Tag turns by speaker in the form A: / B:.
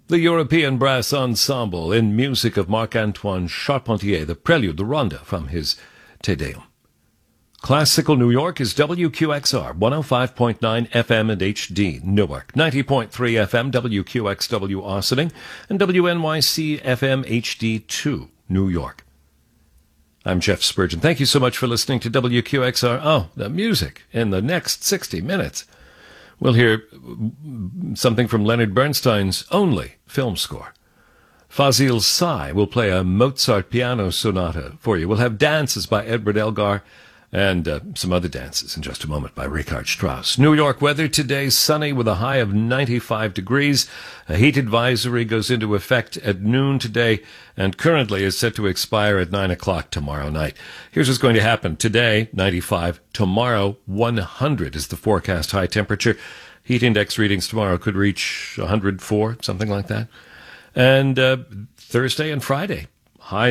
A: The European Brass Ensemble in music of Marc-Antoine Charpentier, the prelude, the ronda from his Te Deum. Classical New York is WQXR, 105.9 FM and HD, Newark, 90.3 FM, WQXW Austining, and WNYC FM HD2, New York. I'm Jeff Spurgeon. Thank you so much for listening to WQXR. Oh, the music in the next 60 minutes. We'll hear something from Leonard Bernstein's only film score. Fazil Say will play a Mozart piano sonata for you. We'll have dances by Edward Elgar and some other dances in just a moment by Richard Strauss. New York weather today, sunny with a high of 95 degrees. A heat advisory goes into effect at noon today and currently is set to expire at 9 o'clock tomorrow night. Here's what's going to happen. Today, 95. Tomorrow, 100 is the forecast high temperature. Heat index readings tomorrow could reach 104, something like that. And Thursday and Friday, high